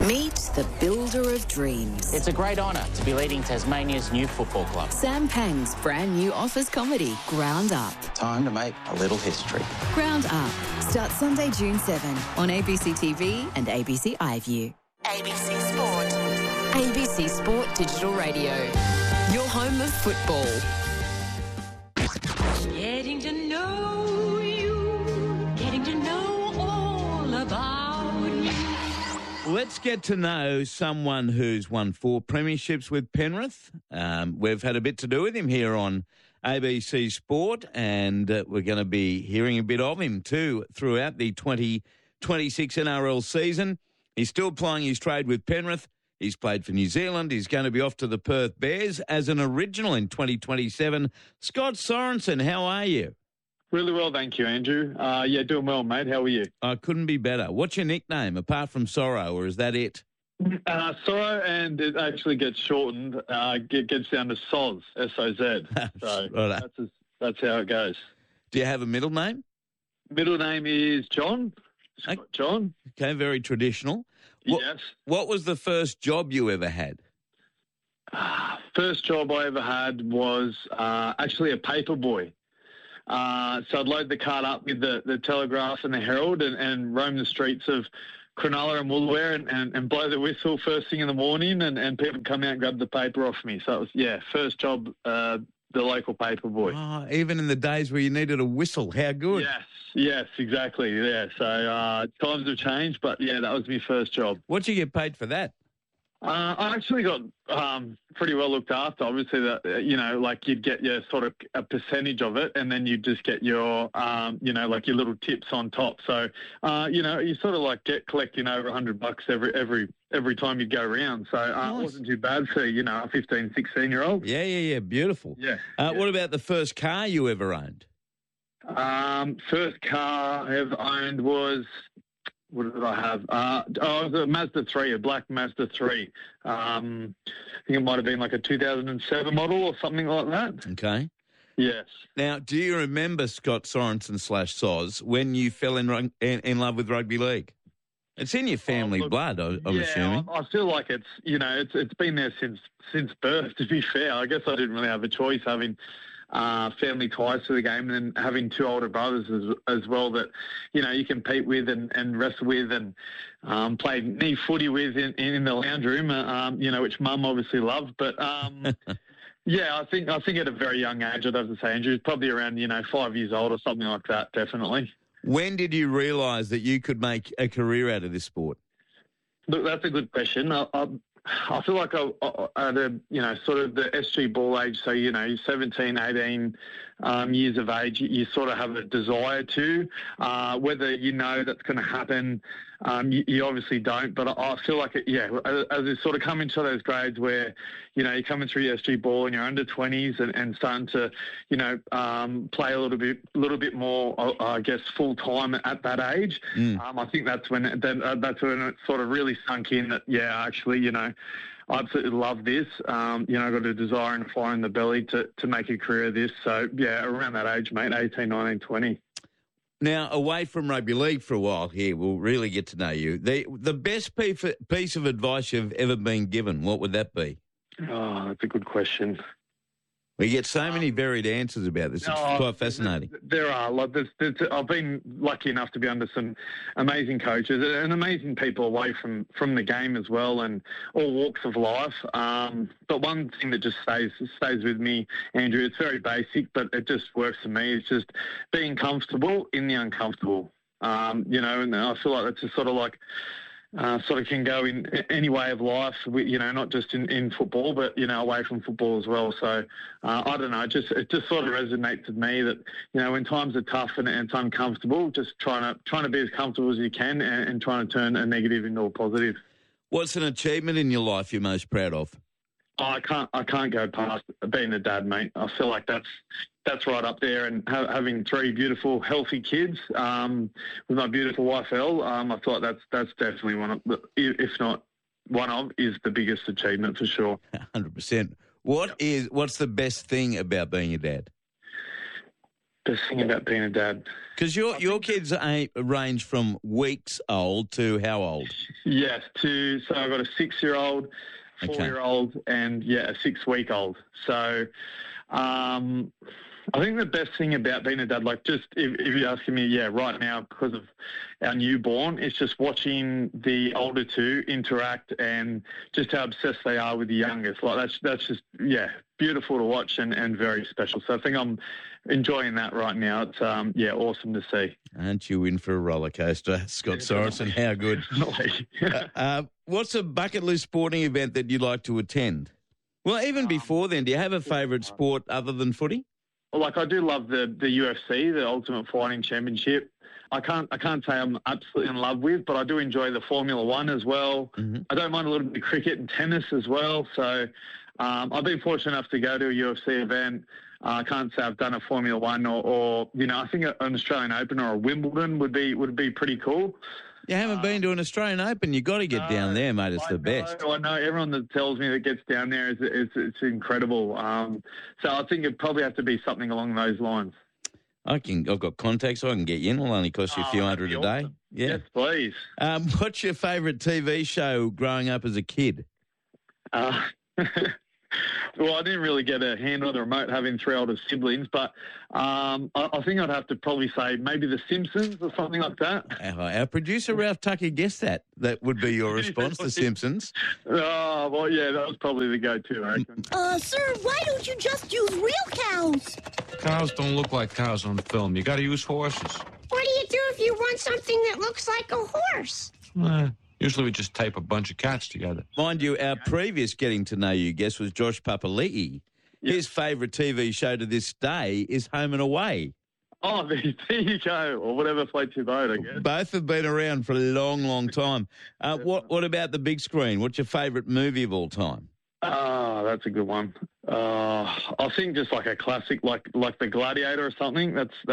Meet the builder of dreams. It's a great honour to be leading Tasmania's new football club. Sam Pang's brand new office comedy, Ground Up. Time to make a little history. Ground Up starts Sunday, June 7 on ABC TV and ABC iView. ABC Sport. ABC Sport Digital Radio. Your home of football. Getting to know you, getting to know all about you. Let's get to know someone who's won 4 premierships with Penrith. We've had a bit to do with him here on ABC Sport, and we're going to be hearing a bit of him too throughout the 2026 NRL season. He's still plying his trade with Penrith. He's played for New Zealand. He's going to be off to the Perth Bears as an original in 2027. Scott Sorensen, how are you? Really well, thank you, Andrew. Yeah, doing well, mate. How are you? I couldn't be better. What's your nickname, apart from Sorrow, or is that it? Sorrow, and it actually gets shortened. Gets down to Soz, S-O-Z. So Right. that's how it goes. Do you have a middle name? Middle name is John. Scott John. Okay, very traditional. Yes. What was the first job you ever had? First job I ever had was actually a paper boy. So I'd load the cart up with the Telegraph and the Herald and roam the streets of Cronulla and Woolware and blow the whistle first thing in the morning and people come out and grab the paper off me. So it was, first job, the local paper boy. Oh, even in the days where you needed a whistle. How good. Yes, exactly. Yeah. So times have changed, but yeah, that was my first job. What'd you get paid for that? I actually got pretty well looked after. Obviously, like you'd get your sort of a percentage of it, and then you just get your, like your little tips on top. So, you sort of like collecting over $100 every time you go around. So Nice. It wasn't too bad for a 15, 16-year-old. Yeah, beautiful. Yeah. What about the first car you ever owned? First car I ever owned was. What did I have? It was a Mazda 3, a black Mazda 3. I think it might have been like a 2007 model or something like that. Okay. Yes. Now, do you remember Scott Sorensen / Soz when you fell in love with rugby league? It's in your family blood, I'm assuming. I feel like it's been there since birth, to be fair. I guess I didn't really have a choice having family ties to the game, and then having 2 older brothers as well that, you compete with and wrestle with and play knee footy with in the lounge room, which Mum obviously loved. But, I think at a very young age, I'd have to say, Andrew, probably around, 5 years old or something like that, definitely. When did you realise that you could make a career out of this sport? Look, that's a good question. I feel like at sort of the SG ball age, so, 17, 18 years of age, you sort of have a desire to. Whether that's going to happen, you obviously don't. But I feel like, as you sort of come into those grades where, you're coming through your SG ball and you're under 20s and starting to, play a little bit more, I guess, full time at that age. I think that's when it sort of really sunk in that, actually, I absolutely love this. I've got a desire and fire in the belly to make a career of this. So, around that age, mate, 18, 19, 20. Now, away from rugby league for a while here, we'll really get to know you. The best piece of advice you've ever been given, what would that be? Oh, that's a good question. We get so many varied answers about this. It's quite fascinating. There are. I've been lucky enough to be under some amazing coaches and amazing people away from the game as well, and all walks of life. But one thing that just stays with me, Andrew, it's very basic, but it just works for me. It's just being comfortable in the uncomfortable. And I feel like that's just sort of like. Sort of can go in any way of life, not just in football, but, away from football as well. So, I don't know, it just sort of resonates with me that, when times are tough and it's uncomfortable, just trying to be as comfortable as you can and trying to turn a negative into a positive. What's an achievement in your life you're most proud of? I can't go past being a dad, mate. I feel like that's right up there, and having 3 beautiful, healthy kids with my beautiful wife Elle. I feel like that's definitely one of, if not one of, is the biggest achievement for sure. 100%. What's the best thing about being a dad? Best thing about being a dad. Because your kids range from weeks old to how old? Yes, so I've got a 6-year-old, 4-year-old, and a 6-week-old. So I think the best thing about being a dad, like just if you're asking me, right now because of our newborn, it's just watching the older two interact and just how obsessed they are with the youngest. Like that's just beautiful to watch and very special. So I think I'm enjoying that right now. It's awesome to see. Aren't you in for a roller coaster, Scott Sorensen? How good. What's a bucket list sporting event that you'd like to attend? Well, even before then, do you have a favourite sport other than footy? Like I do love the UFC, the Ultimate Fighting Championship. I can't say I'm absolutely in love with, but I do enjoy the Formula One as well. Mm-hmm. I don't mind a little bit of cricket and tennis as well. So I've been fortunate enough to go to a UFC event. I can't say I've done a Formula One or I think an Australian Open or a Wimbledon would be pretty cool. You haven't been to an Australian Open. You've got to get down there, mate. It's the best. I know. Everyone that tells me that gets down there it's incredible. So I think it'd probably have to be something along those lines. I've got contacts. I can get you in. It'll only cost you a few hundred a day. Awesome. Yeah. Yes, please. What's your favourite TV show growing up as a kid? Well, I didn't really get a hand on the remote having 3 older siblings, but I think I'd have to probably say maybe The Simpsons or something like that. Our producer, Ralph Tucker, guessed that. That would be your response, The Simpsons. Oh, well, yeah, that was probably the go-to, I reckon. Sir, why don't you just use real cows? Cows don't look like cows on film. You got to use horses. What do you do if you want something that looks like a horse? Usually we just tape a bunch of cats together. Mind you, our previous Getting to Know You guest was Josh Papali'i. Yep. His favourite TV show to this day is Home and Away. Oh, there you go. Or whatever floats your boat, I guess. Both have been around for a long, long time. What about the big screen? What's your favourite movie of all time? Oh, that's a good one. I think just like a classic, like The Gladiator or something. That's